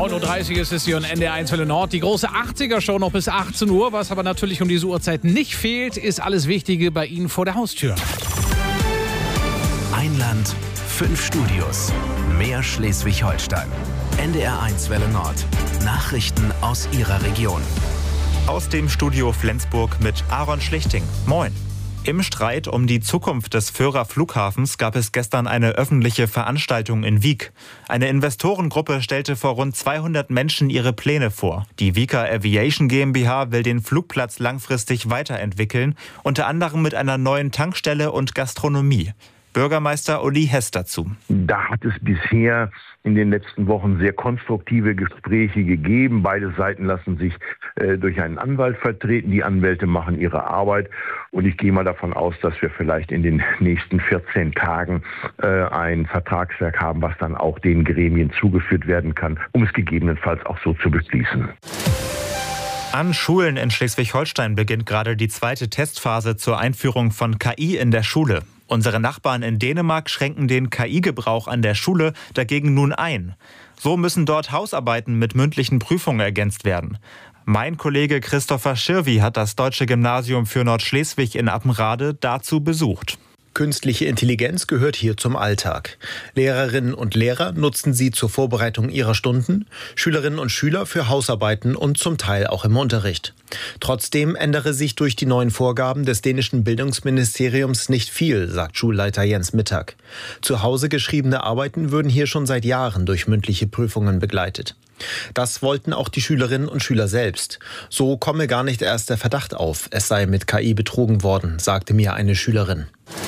9.30 Uhr ist es hier und NDR1 Welle Nord. Die große 80er-Show noch bis 18 Uhr. Was aber natürlich um diese Uhrzeit nicht fehlt, ist alles Wichtige bei Ihnen vor der Haustür. Ein Land, 5 Studios. Mehr Schleswig-Holstein. NDR1 Welle Nord. Nachrichten aus Ihrer Region. Aus dem Studio Flensburg mit Aaron Schlichting. Moin. Im Streit um die Zukunft des Föhrer Flughafens gab es gestern eine öffentliche Veranstaltung in Wiek. Eine Investorengruppe stellte vor rund 200 Menschen ihre Pläne vor. Die Wieker Aviation GmbH will den Flugplatz langfristig weiterentwickeln, unter anderem mit einer neuen Tankstelle und Gastronomie. Bürgermeister Uli Hess dazu. Da hat es bisher in den letzten Wochen sehr konstruktive Gespräche gegeben. Beide Seiten lassen sich durch einen Anwalt vertreten. Die Anwälte machen ihre Arbeit. Und ich gehe mal davon aus, dass wir vielleicht in den nächsten 14 Tagen ein Vertragswerk haben, was dann auch den Gremien zugeführt werden kann, um es gegebenenfalls auch so zu beschließen. An Schulen in Schleswig-Holstein beginnt gerade die zweite Testphase zur Einführung von KI in der Schule. Unsere Nachbarn in Dänemark schränken den KI-Gebrauch an der Schule dagegen nun ein. So müssen dort Hausarbeiten mit mündlichen Prüfungen ergänzt werden. Mein Kollege Christopher Schirwi hat das Deutsche Gymnasium für Nordschleswig in Appenrade dazu besucht. Künstliche Intelligenz gehört hier zum Alltag. Lehrerinnen und Lehrer nutzen sie zur Vorbereitung ihrer Stunden, Schülerinnen und Schüler für Hausarbeiten und zum Teil auch im Unterricht. Trotzdem ändere sich durch die neuen Vorgaben des dänischen Bildungsministeriums nicht viel, sagt Schulleiter Jens Mittag. Zu Hause geschriebene Arbeiten würden hier schon seit Jahren durch mündliche Prüfungen begleitet. Das wollten auch die Schülerinnen und Schüler selbst. So komme gar nicht erst der Verdacht auf, es sei mit KI betrogen worden, sagte mir eine Schülerin.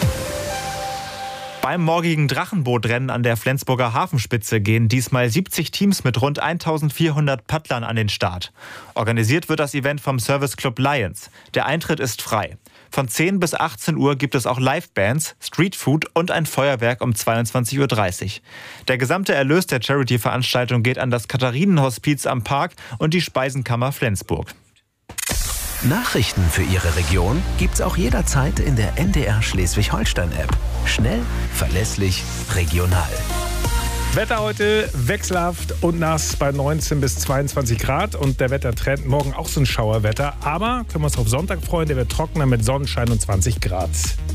Beim morgigen Drachenbootrennen an der Flensburger Hafenspitze gehen diesmal 70 Teams mit rund 1400 Paddlern an den Start. Organisiert wird das Event vom Service Club Lions. Der Eintritt ist frei. Von 10 bis 18 Uhr gibt es auch Livebands, Streetfood und ein Feuerwerk um 22.30 Uhr. Der gesamte Erlös der Charity-Veranstaltung geht an das Katharinenhospiz am Park und die Speisenkammer Flensburg. Nachrichten für Ihre Region gibt's auch jederzeit in der NDR Schleswig-Holstein-App. Schnell, verlässlich, regional. Wetter heute wechselhaft und nass bei 19 bis 22 Grad. Und der Wettertrend morgen auch so ein Schauerwetter. Aber können wir uns auf Sonntag freuen, der wird trockener mit Sonnenschein und 20 Grad.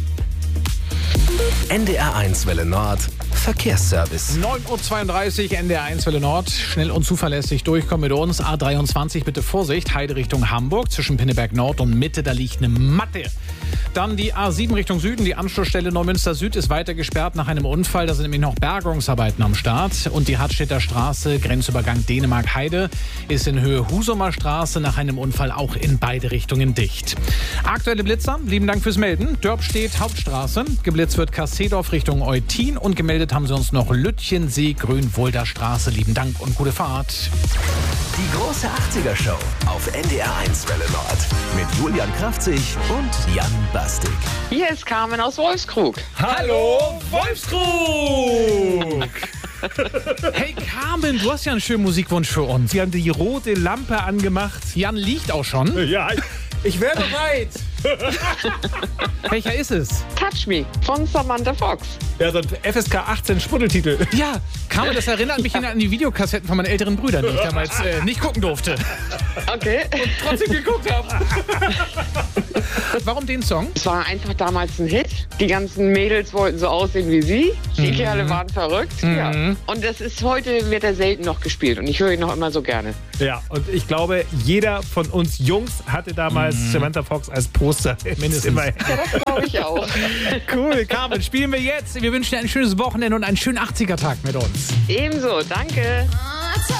NDR1 Welle Nord, Verkehrsservice. 9.32 Uhr, NDR1 Welle Nord. Schnell und zuverlässig durchkommen mit uns. A23, bitte Vorsicht. Heide Richtung Hamburg. Zwischen Pinneberg Nord und Mitte, da liegt eine Matte. Dann die A7 Richtung Süden. Die Anschlussstelle Neumünster Süd ist weiter gesperrt nach einem Unfall. Da sind nämlich noch Bergungsarbeiten am Start. Und die Hartstädter Straße, Grenzübergang Dänemark-Heide, ist in Höhe Husumer Straße nach einem Unfall auch in beide Richtungen dicht. Aktuelle Blitzer, lieben Dank fürs Melden. Dörpstedt Hauptstraße. Geblitzt wird Kassedorf Richtung Eutin. Und gemeldet haben sie uns noch Lütchensee, Grünwolder Straße. Lieben Dank und gute Fahrt. Die große 80er-Show auf NDR1 Welle Nord. Mit Julian Kraftzig und Jan Bastik. Hier ist Carmen aus Wolfskrug. Hallo, Wolfskrug! Hey Carmen, du hast ja einen schönen Musikwunsch für uns. Sie haben die rote Lampe angemacht. Jan liegt auch schon. Ja, ich wäre bereit. Welcher ist es? Touch Me von Samantha Fox. Ja, so ein FSK 18 Schmuddeltitel. Ja, Carmen, das erinnert mich an die Videokassetten von meinen älteren Brüdern, die ich damals nicht gucken durfte. Okay. Und trotzdem geguckt habe. Warum den Song? Es war einfach damals ein Hit. Die ganzen Mädels wollten so aussehen wie sie. Die Kerle waren verrückt. Ja. Und das ist heute, wird er selten noch gespielt. Und ich höre ihn noch immer so gerne. Ja, und ich glaube, jeder von uns Jungs hatte damals Samantha Fox als Poster. Mindestens. Das glaube ich auch. Cool, Carmen, spielen wir jetzt. Wir wünschen dir ein schönes Wochenende und einen schönen 80er-Tag mit uns. Ebenso, danke.